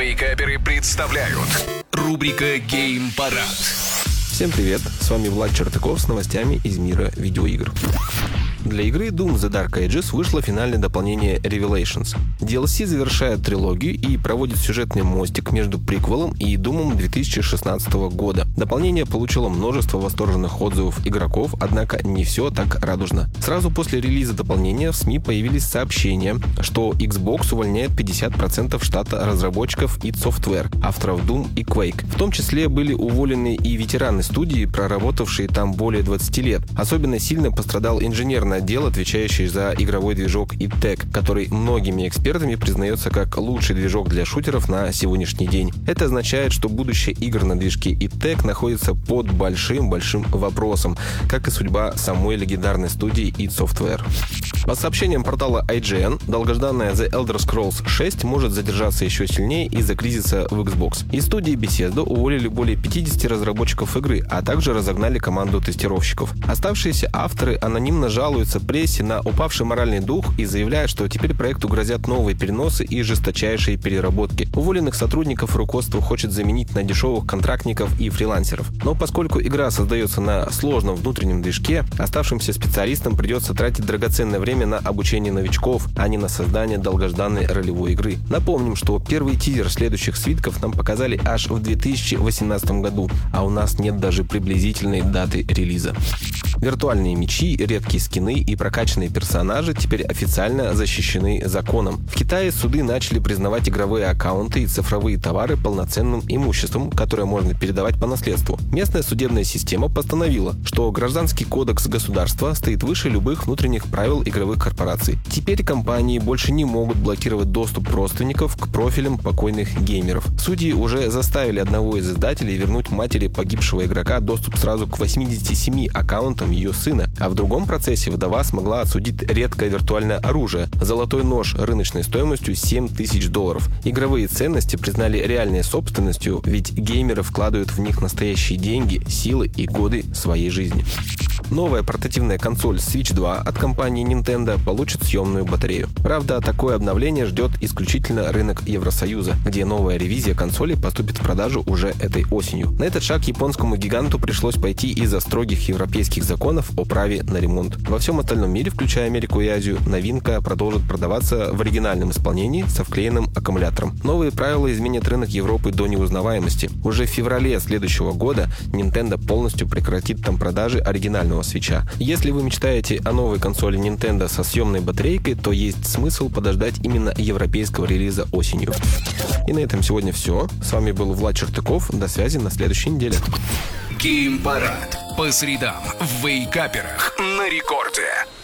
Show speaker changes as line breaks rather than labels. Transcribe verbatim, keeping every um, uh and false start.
Вейкаперы представляют рубрика «Геймпарад».
Всем привет, с вами Влад Чертыков с новостями из мира видеоигр. Для игры Doom The Dark Ages вышло финальное дополнение Revelations. ди эл си завершает трилогию и проводит сюжетный мостик между приквелом и Doom две тысячи шестнадцатого года. Дополнение получило множество восторженных отзывов игроков, однако не все так радужно. Сразу после релиза дополнения в СМИ появились сообщения, что Xbox увольняет пятьдесят процентов штата разработчиков id Software, авторов Doom и Quake. В том числе были уволены и ветераны студии, проработавшие там более двадцати лет. Особенно сильно пострадал инженерный отдел, отвечающий за игровой движок id Tech, который многими экспертами признается как лучший движок для шутеров на сегодняшний день. Это означает, что будущее игр на движке id Tech находится под большим-большим вопросом, как и судьба самой легендарной студии id Software. По сообщениям портала ай джи эн, долгожданная The Elder Scrolls шесть может задержаться еще сильнее из-за кризиса в Xbox. Из студии Bethesda уволили более пятидесяти разработчиков игры, а также разогнали команду тестировщиков. Оставшиеся авторы анонимно жалуются прессе на упавший моральный дух и заявляют, что теперь проекту грозят новые переносы и жесточайшие переработки. Уволенных сотрудников руководство хочет заменить на дешевых контрактников и фрилансеров. Но поскольку игра создается на сложном внутреннем движке, оставшимся специалистам придется тратить драгоценное время на обучение новичков, а не на создание долгожданной ролевой игры. Напомним, что первый тизер следующих свитков нам показали аж в две тысячи восемнадцатом году, а у нас нет даже приблизительной даты релиза. Виртуальные мечи, редкие скины и прокачанные персонажи теперь официально защищены законом. В Китае суды начали признавать игровые аккаунты и цифровые товары полноценным имуществом, которое можно передавать по наследству. Местная судебная система постановила, что гражданский кодекс государства стоит выше любых внутренних правил игровых корпораций. Теперь компании больше не могут блокировать доступ родственников к профилям покойных геймеров. Судьи уже заставили одного из издателей вернуть матери погибшего игрока доступ сразу к восьмидесяти семи аккаунтам ее сына, а в другом процессе вдова смогла отсудить редкое виртуальное оружие – золотой нож рыночной стоимостью семь тысяч долларов. Игровые ценности признали реальной собственностью, ведь геймеры вкладывают в них настоящие деньги, силы и годы своей жизни. Новая портативная консоль Switch два от компании Nintendo получит съемную батарею. Правда, такое обновление ждет исключительно рынок Евросоюза, где новая ревизия консоли поступит в продажу уже этой осенью. На этот шаг японскому гиганту пришлось пойти из-за строгих европейских законов о праве на ремонт. Во всем остальном мире, включая Америку и Азию, новинка продолжит продаваться в оригинальном исполнении со вклеенным аккумулятором. Новые правила изменят рынок Европы до неузнаваемости. Уже в феврале следующего года Nintendo полностью прекратит там продажи оригинального свитча. Если вы мечтаете о новой консоли Nintendo со съемной батарейкой, то есть смысл подождать именно европейского релиза осенью. И на этом сегодня все. С вами был Влад Чертыков. До связи на следующей неделе.
Геймпарад по средам в Вейкаперах на рекорде.